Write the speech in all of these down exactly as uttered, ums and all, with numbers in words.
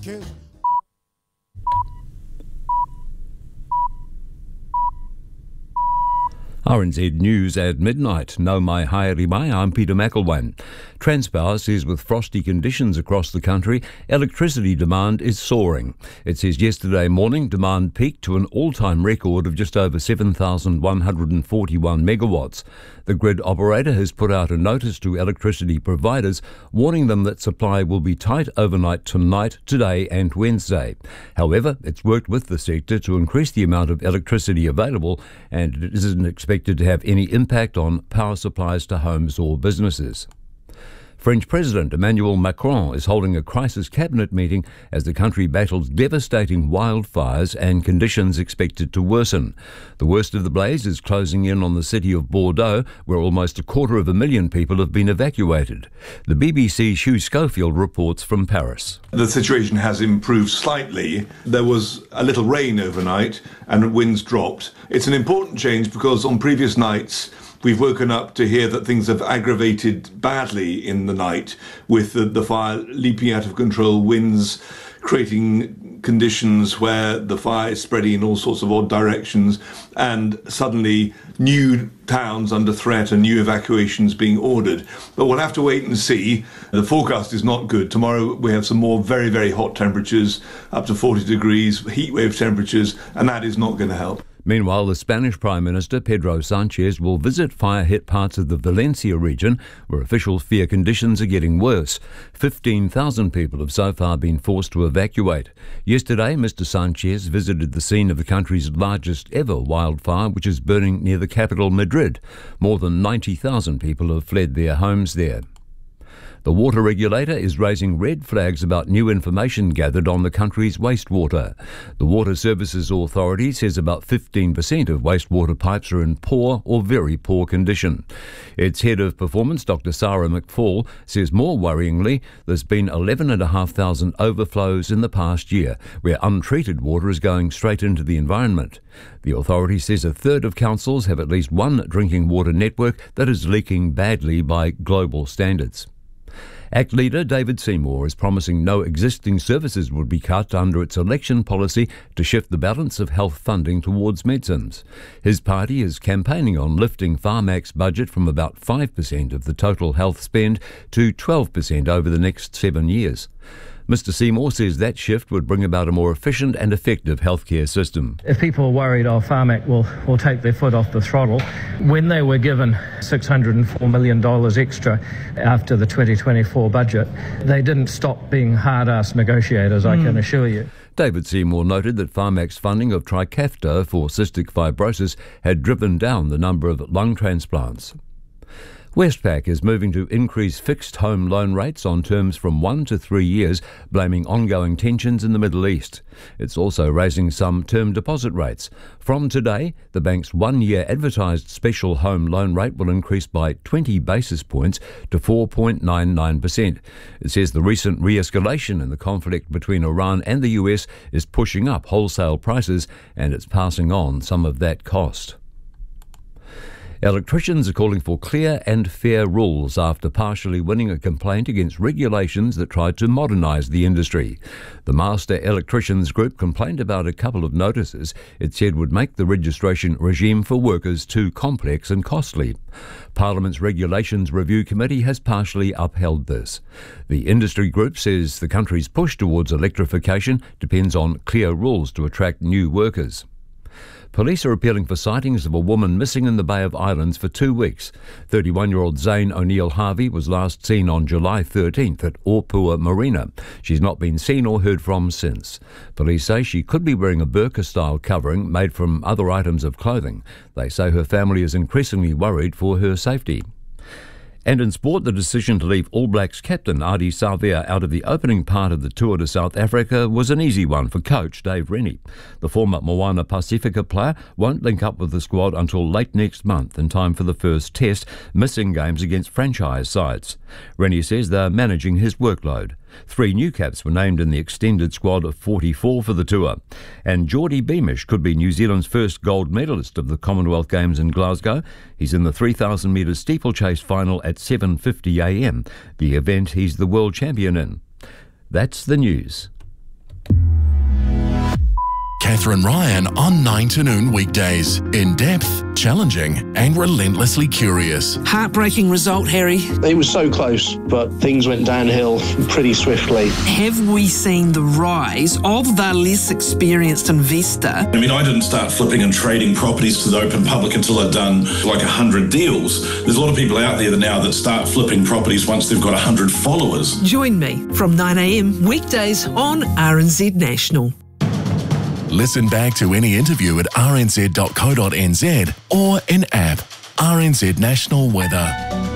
Cheers. R N Z News at midnight. No mai haere mai, I'm Peter McElwain. Transpower says with frosty conditions across the country, electricity demand is soaring. It says yesterday morning demand peaked to an all-time record of just over seven thousand one hundred forty-one megawatts. The grid operator has put out a notice to electricity providers warning them that supply will be tight overnight tonight, today and Wednesday. However, it's worked with the sector to increase the amount of electricity available, and it isn't expected to have any impact on power supplies to homes or businesses. French President Emmanuel Macron is holding a crisis cabinet meeting as the country battles devastating wildfires and conditions expected to worsen. The worst of the blaze is closing in on the city of Bordeaux, where almost a quarter of a million people have been evacuated. The B B C's Hugh Schofield reports from Paris. The situation has improved slightly. There was a little rain overnight and winds dropped. It's an important change because on previous nights we've woken up to hear that things have aggravated badly in the night, with the, the fire leaping out of control, winds creating conditions where the fire is spreading in all sorts of odd directions, and suddenly new towns under threat and new evacuations being ordered. But we'll have to wait and see. The forecast is not good. Tomorrow we have some more very, very hot temperatures, up to forty degrees, heat wave temperatures, and that is not going to help. Meanwhile, the Spanish Prime Minister Pedro Sanchez will visit fire-hit parts of the Valencia region, where officials fear conditions are getting worse. fifteen thousand people have so far been forced to evacuate. Yesterday, Mister Sanchez visited the scene of the country's largest ever wildfire, which is burning near the capital, Madrid. More than ninety thousand people have fled their homes there. The water regulator is raising red flags about new information gathered on the country's wastewater. The Water Services Authority says about fifteen percent of wastewater pipes are in poor or very poor condition. Its head of performance, Doctor Sarah McFall, says more worryingly there's been eleven thousand five hundred overflows in the past year, where untreated water is going straight into the environment. The authority says a third of councils have at least one drinking water network that is leaking badly by global standards. A C T leader David Seymour is promising no existing services would be cut under its election policy to shift the balance of health funding towards medicines. His party is campaigning on lifting Pharmac's budget from about five percent of the total health spend to twelve percent over the next seven years. Mister Seymour says that shift would bring about a more efficient and effective healthcare system. If people are worried, oh, Pharmac will, will take their foot off the throttle, when they were given six hundred four million dollars extra after the twenty twenty-four budget, they didn't stop being hard-ass negotiators, I mm. can assure you. David Seymour noted that Pharmac's funding of Trikafta for cystic fibrosis had driven down the number of lung transplants. Westpac is moving to increase fixed home loan rates on terms from one to three years, blaming ongoing tensions in the Middle East. It's also raising some term deposit rates. From today, the bank's one-year advertised special home loan rate will increase by twenty basis points to four point nine nine percent. It says the recent re-escalation in the conflict between Iran and the U S is pushing up wholesale prices, and it's passing on some of that cost. Electricians are calling for clear and fair rules after partially winning a complaint against regulations that tried to modernise the industry. The Master Electricians Group complained about a couple of notices it said would make the registration regime for workers too complex and costly. Parliament's Regulations Review Committee has partially upheld this. The industry group says the country's push towards electrification depends on clear rules to attract new workers. Police are appealing for sightings of a woman missing in the Bay of Islands for two weeks. thirty-one-year-old Zane O'Neill Harvey was last seen on July thirteenth at Orpua Marina. She's not been seen or heard from since. Police say she could be wearing a burqa-style covering made from other items of clothing. They say her family is increasingly worried for her safety. And in sport, the decision to leave All Blacks captain Ardie Savea out of the opening part of the tour to South Africa was an easy one for coach Dave Rennie. The former Moana Pacifica player won't link up with the squad until late next month in time for the first test, missing games against franchise sides. Rennie says they're managing his workload. Three new caps were named in the extended squad of forty-four for the tour. And Geordie Beamish could be New Zealand's first gold medalist of the Commonwealth Games in Glasgow. He's in the three thousand metre steeplechase final at seven fifty a m, the event he's the world champion in. That's the news. Catherine Ryan on nine to noon weekdays. In depth, challenging and relentlessly curious. Heartbreaking result, Harry. It was so close, but things went downhill pretty swiftly. Have we seen the rise of the less experienced investor? I mean, I didn't start flipping and trading properties to the open public until I'd done like one hundred deals. There's a lot of people out there now that start flipping properties once they've got one hundred followers. Join me from nine a.m. weekdays on R N Z National. Listen back to any interview at r n z dot co dot n z or in app. R N Z National Weather.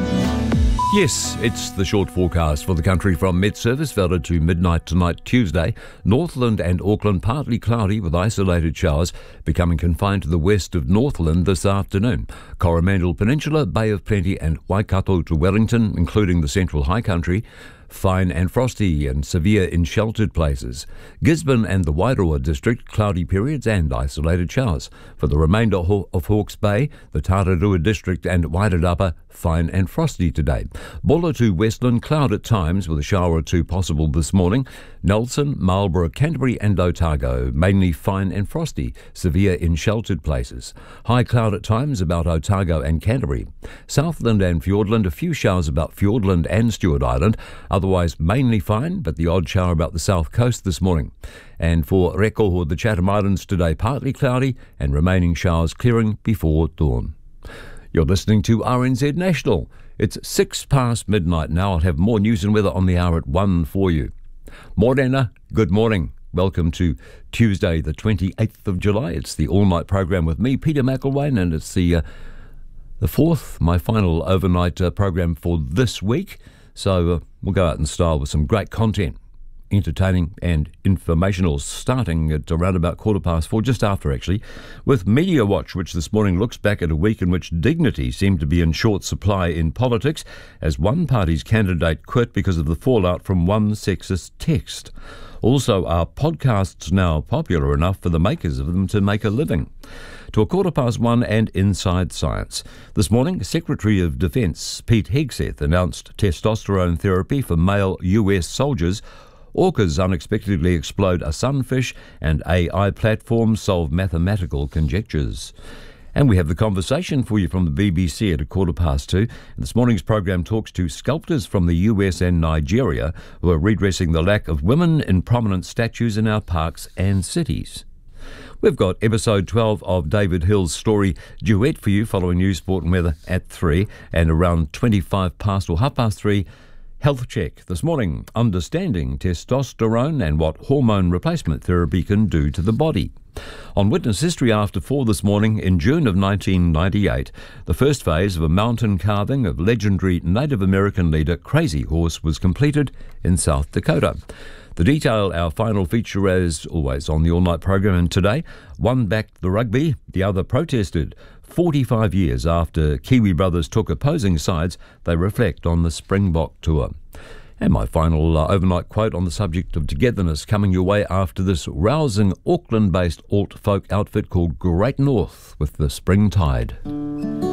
Yes, it's the short forecast for the country from Met Service, valid to midnight tonight, Tuesday. Northland and Auckland partly cloudy with isolated showers, becoming confined to the west of Northland this afternoon. Coromandel Peninsula, Bay of Plenty and Waikato to Wellington, including the Central High Country. Fine and frosty and severe in sheltered places. Gisborne and the Wairoa district, cloudy periods and isolated showers. For the remainder of Hawke's Bay, the Tararua district and Wairarapa, fine and frosty today. Bulla to Westland, cloud at times with a shower or two possible this morning. Nelson, Marlborough, Canterbury and Otago, mainly fine and frosty, severe in sheltered places. High cloud at times about Otago and Canterbury. Southland and Fiordland, a few showers about Fiordland and Stewart Island. Otherwise mainly fine, but the odd shower about the south coast this morning. And for Rekoho, the Chatham Islands today partly cloudy and remaining showers clearing before dawn. You're listening to R N Z National. It's six past midnight now. I'll have more news and weather on the hour at one for you. Morena, good morning. Welcome to Tuesday, the twenty-eighth of July. It's the all-night program with me, Peter McElwain, and it's the uh, the fourth, my final overnight uh, program for this week. So uh, we'll go out in style with some great content, entertaining and informational, starting at around about quarter past four, just after actually, with Media Watch, which this morning looks back at a week in which dignity seemed to be in short supply in politics, as one party's candidate quit because of the fallout from one sexist text. Also, are podcasts now popular enough for the makers of them to make a living? To a quarter past one and Inside Science. This morning, Secretary of Defence Pete Hegseth announced testosterone therapy for male U S soldiers. Orcas unexpectedly explode a sunfish, and A I platforms solve mathematical conjectures. And we have the conversation for you from the B B C at a quarter past two. This morning's program talks to sculptors from the U S and Nigeria who are redressing the lack of women in prominent statues in our parks and cities. We've got episode twelve of David Hill's story Duet for you, following news, sport and weather at three, and around twenty-five past or half past three, Health Check. This morning, understanding testosterone and what hormone replacement therapy can do to the body. On Witness History After Four this morning, in June of nineteen ninety-eight, the first phase of a mountain carving of legendary Native American leader Crazy Horse was completed in South Dakota. The detail, our final feature as always on the all-night program, and today, one backed the rugby, the other protested. forty-five years after Kiwi brothers took opposing sides, they reflect on the Springbok tour. And my final uh, overnight quote on the subject of togetherness coming your way after this rousing Auckland-based alt-folk outfit called Great North with the Spring Tide.